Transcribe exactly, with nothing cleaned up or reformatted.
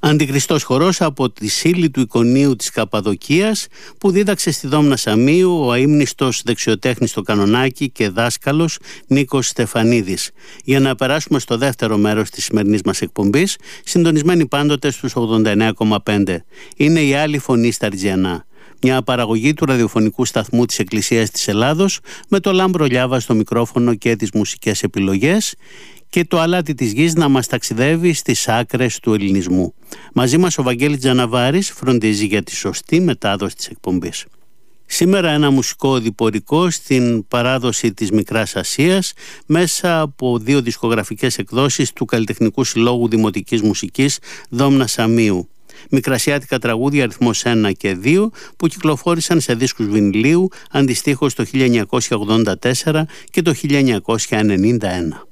Αντικριστός χορός από τη Σύλλη του Εικονίου της Καπαδοκίας που δίδαξε στη Δόμνα Σαμίου ο αείμνηστος δεξιοτέχνης στο κανονάκι και δάσκαλος Νίκος Στεφανίδης. Για να περάσουμε στο δεύτερο μέρος της σημερινής μας εκπομπής, συντονισμένοι πάντοτε στους ογδόντα εννέα κόμμα πέντε. Είναι η Άλλη Φωνή στα Αρτζιανά, μια παραγωγή του ραδιοφωνικού σταθμού της Εκκλησίας της Ελλάδος, με το Λάμπρο Λιάβα στο μικρόφωνο και τις μουσικές επιλογές και το αλάτι της γης να μας ταξιδεύει στις άκρες του ελληνισμού. Μαζί μας ο Βαγγέλης Τζαναβάρης φροντίζει για τη σωστή μετάδοση της εκπομπής. Σήμερα ένα μουσικό διπορικό στην παράδοση της Μικράς Ασίας μέσα από δύο δισκογραφικές εκδόσεις του Καλλιτεχνικού Συλλόγου Δημοτικής Μουσικής Δόμνα Σαμίου. Μικρασιάτικα τραγούδια αριθμός ένα και δύο που κυκλοφόρησαν σε δίσκους βινιλίου αντιστοίχως το χίλια εννιακόσια ογδόντα τέσσερα και το χίλια εννιακόσια ενενήντα ένα.